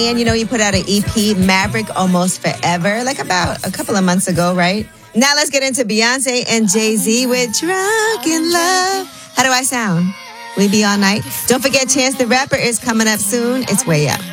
And you know, you put out an EP, Maverick Almost Forever, like about a couple of months ago, right? Now let's get into Beyonce and Jay-Z with Drunk in Love. How do I sound? We be all night. Don't forget, Chance the Rapper is coming up soon. It's way up.